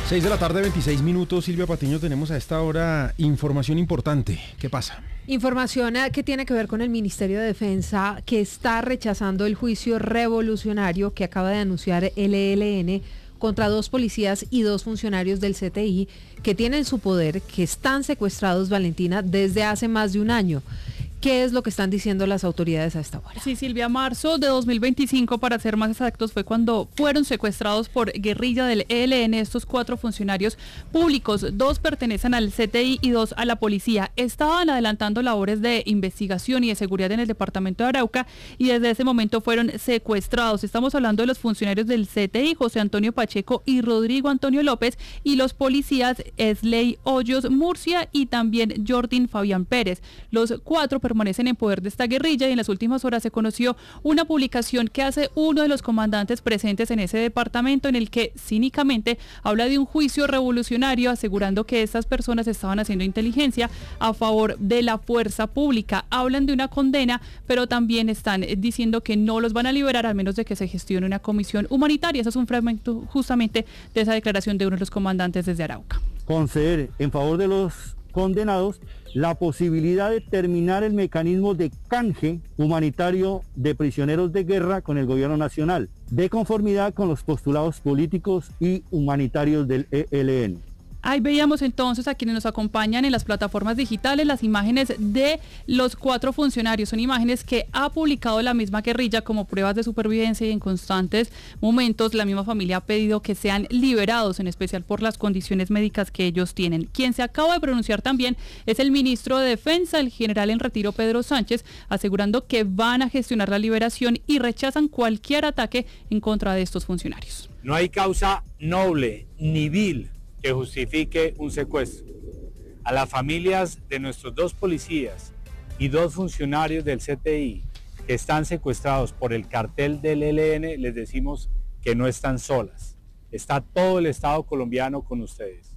6 de la tarde, 26 minutos. Silvia Patiño, tenemos a esta hora información importante. ¿Qué pasa? Información que tiene que ver con el Ministerio de Defensa, que está rechazando el juicio revolucionario que acaba de anunciar el ELN contra 2 policías y 2 funcionarios del CTI que tienen en su poder, que están secuestrados, Valentina, desde hace más de un año. ¿Qué es lo que están diciendo las autoridades a esta hora? Sí, Silvia, marzo de 2025, para ser más exactos, fue cuando fueron secuestrados por guerrilla del ELN estos 4 funcionarios públicos. 2 pertenecen al CTI y 2 a la policía. Estaban adelantando labores de investigación y de seguridad en el departamento de Arauca y desde ese momento fueron secuestrados. Estamos hablando de los funcionarios del CTI, José Antonio Pacheco y Rodrigo Antonio López, y los policías Esley Hoyos Murcia y también Jordin Fabián Pérez. Los 4 permanecen en poder de esta guerrilla y en las últimas horas se conoció una publicación que hace uno de los comandantes presentes en ese departamento, en el que cínicamente habla de un juicio revolucionario, asegurando que estas personas estaban haciendo inteligencia a favor de la fuerza pública. Hablan de una condena, pero también están diciendo que no los van a liberar al menos de que se gestione una comisión humanitaria. Ese es un fragmento justamente de esa declaración de uno de los comandantes desde Arauca. Conceder en favor de los condenados la posibilidad de terminar el mecanismo de canje humanitario de prisioneros de guerra con el gobierno nacional, de conformidad con los postulados políticos y humanitarios del ELN. Ahí veíamos entonces a quienes nos acompañan en las plataformas digitales las imágenes de los 4 funcionarios. Son imágenes que ha publicado la misma guerrilla como pruebas de supervivencia, y en constantes momentos la misma familia ha pedido que sean liberados, en especial por las condiciones médicas que ellos tienen. Quien se acaba de pronunciar también es el ministro de Defensa, el general en retiro Pedro Sánchez, asegurando que van a gestionar la liberación y rechazan cualquier ataque en contra de estos funcionarios. No hay causa noble ni vil que justifique un secuestro. A las familias de nuestros 2 policías y 2 funcionarios del CTI que están secuestrados por el cartel del ELN, les decimos que no están solas. Está todo el Estado colombiano con ustedes.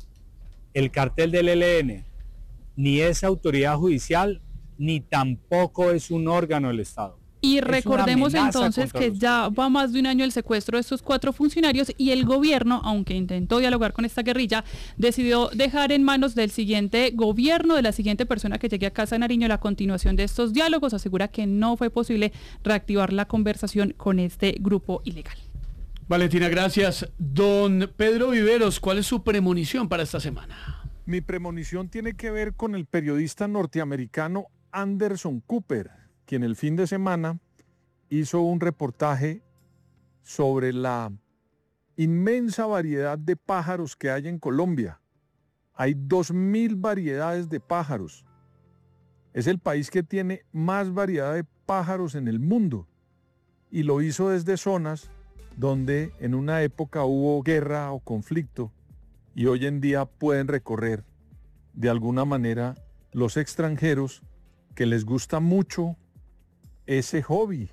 El cartel del ELN ni es autoridad judicial, ni tampoco es un órgano del Estado. Y recordemos entonces que ya va más de un año el secuestro de estos 4 funcionarios y el gobierno, aunque intentó dialogar con esta guerrilla, decidió dejar en manos del siguiente gobierno, de la siguiente persona que llegue a Casa de Nariño, la continuación de estos diálogos. Asegura que no fue posible reactivar la conversación con este grupo ilegal. Valentina, gracias. Don Pedro Viveros, ¿cuál es su premonición para esta semana? Mi premonición tiene que ver con el periodista norteamericano Anderson Cooper, quien el fin de semana hizo un reportaje sobre la inmensa variedad de pájaros que hay en Colombia. Hay 2.000 variedades de pájaros. Es el país que tiene más variedad de pájaros en el mundo. Y lo hizo desde zonas donde en una época hubo guerra o conflicto y hoy en día pueden recorrer de alguna manera los extranjeros que les gusta mucho ese hobby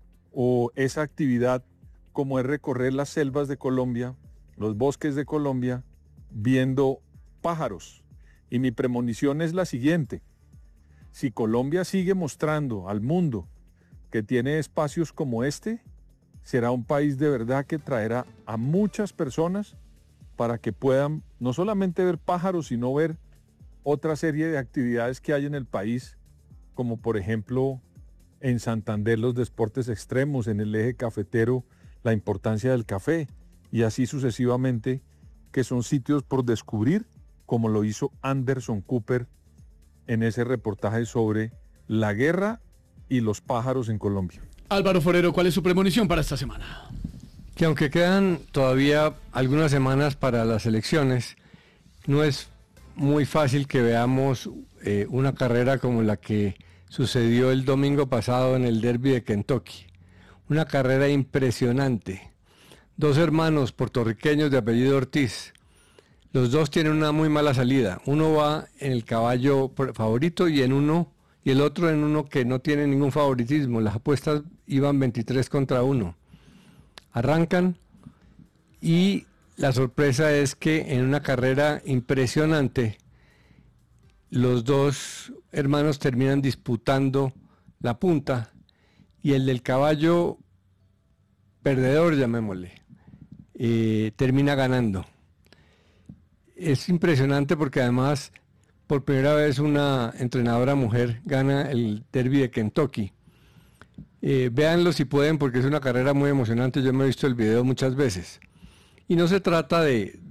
o esa actividad, como es recorrer las selvas de Colombia, los bosques de Colombia, viendo pájaros. Y mi premonición es la siguiente: si Colombia sigue mostrando al mundo que tiene espacios como este, será un país de verdad que traerá a muchas personas para que puedan no solamente ver pájaros, sino ver otra serie de actividades que hay en el país, como por ejemplo en Santander los deportes extremos, en el eje cafetero la importancia del café, y así sucesivamente, que son sitios por descubrir, como lo hizo Anderson Cooper en ese reportaje sobre la guerra y los pájaros en Colombia. Álvaro Forero, ¿cuál es su premonición para esta semana? Que aunque quedan todavía algunas semanas para las elecciones, no es muy fácil que veamos una carrera como la que sucedió el domingo pasado en el Derby de Kentucky. Una carrera impresionante. 2 hermanos puertorriqueños de apellido Ortiz. Los 2 tienen una muy mala salida. Uno va en el caballo favorito y el otro en uno que no tiene ningún favoritismo. Las apuestas iban 23 contra 1. Arrancan y la sorpresa es que en una carrera impresionante los 2 hermanos terminan disputando la punta y el del caballo perdedor, llamémosle, termina ganando. es impresionante porque además por primera vez una entrenadora mujer gana el Derby de Kentucky. Véanlo si pueden porque es una carrera muy emocionante, yo me he visto el video muchas veces. Y no se trata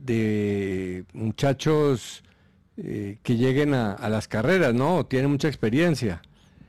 de muchachos que lleguen a las carreras, no, tienen mucha experiencia.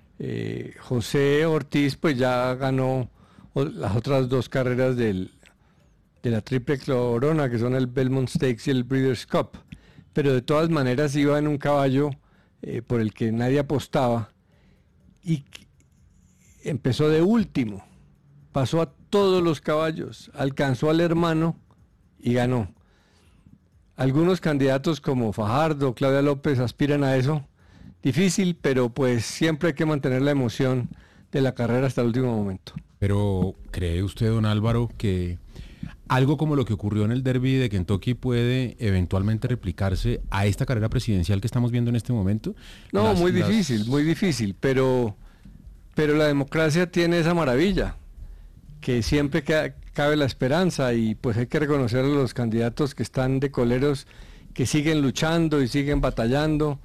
José Ortiz pues ya ganó las otras 2 carreras de la Triple Corona, que son el Belmont Stakes y el Breeders' Cup, pero de todas maneras iba en un caballo por el que nadie apostaba y empezó de último, pasó a todos los caballos, alcanzó al hermano y ganó. Algunos candidatos como Fajardo, Claudia López aspiran a eso. Difícil, pero pues siempre hay que mantener la emoción de la carrera hasta el último momento. Pero ¿cree usted, don Álvaro, que algo como lo que ocurrió en el Derby de Kentucky puede eventualmente replicarse a esta carrera presidencial que estamos viendo en este momento? No, muy difícil, pero la democracia tiene esa maravilla, que siempre cabe la esperanza y pues hay que reconocer a los candidatos que están de coleros, que siguen luchando y siguen batallando.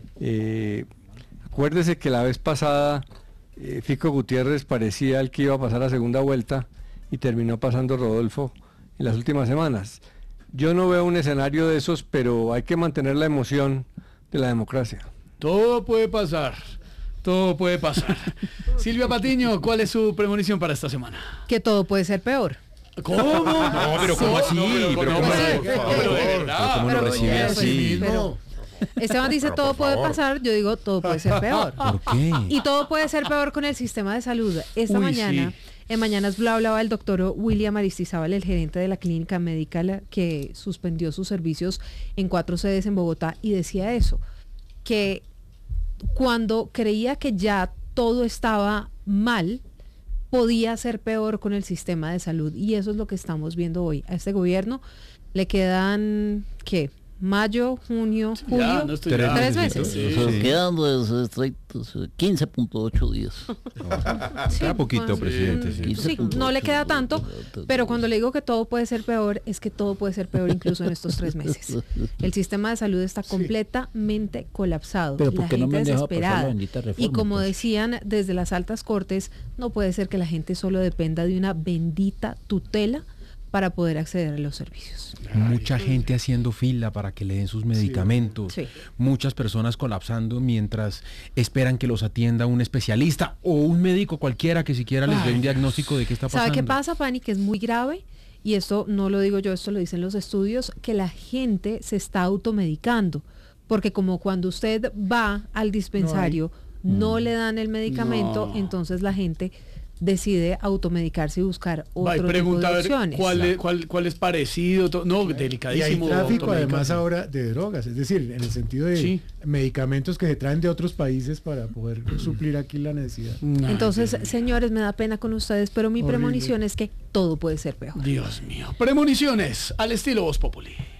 Acuérdese que la vez pasada Fico Gutiérrez parecía el que iba a pasar a segunda vuelta y terminó pasando Rodolfo en las últimas semanas. Yo no veo un escenario de esos, pero hay que mantener la emoción de la democracia. Todo puede pasar. Todo puede pasar. Silvia Patiño, ¿cuál es su premonición para esta semana? Que todo puede ser peor. ¿Cómo? No, pero ¿cómo así? Pero de verdad. ¿Cómo lo recibe así? Esteban dice todo puede pasar, yo digo todo puede ser peor. ¿Por qué? Y todo puede ser peor con el sistema de salud. Esta mañana, en Mañanas Blue hablaba el doctor William Aristizábal, el gerente de la clínica Medical, que suspendió sus servicios en 4 sedes en Bogotá, y decía eso, que cuando creía que ya todo estaba mal, podía ser peor con el sistema de salud. Y eso es lo que estamos viendo hoy. A este gobierno le quedan, ¿qué? Mayo, junio, julio, 3 meses. Quedan 15.8 días. Queda poquito, presidente. Sí, no le queda tanto, pero cuando le digo que todo puede ser peor, es que todo puede ser peor incluso en estos 3 meses. El sistema de salud está completamente colapsado. Pero la gente desesperada. Reforma, y como pues? decían desde las altas cortes, no puede ser que la gente solo dependa de una bendita tutela para poder acceder a los servicios. Mucha gente haciendo fila para que le den sus medicamentos, muchas personas colapsando mientras esperan que los atienda un especialista o un médico cualquiera que siquiera les dé un diagnóstico de qué está pasando. ¿Sabe qué pasa, Pani? Que es muy grave, y esto no lo digo yo, esto lo dicen los estudios, que la gente se está automedicando, porque como cuando usted va al dispensario no le dan el medicamento, entonces la gente decide automedicarse y buscar otro tipo de opciones. ¿Cuál es parecido? No, delicadísimo. Y hay tráfico además ahora de drogas, es decir, en el sentido de medicamentos que se traen de otros países para poder suplir aquí la necesidad. Entonces, señores, me da pena con ustedes, pero mi premonición es que todo puede ser peor. Dios mío. Premoniciones al estilo Voz Populi.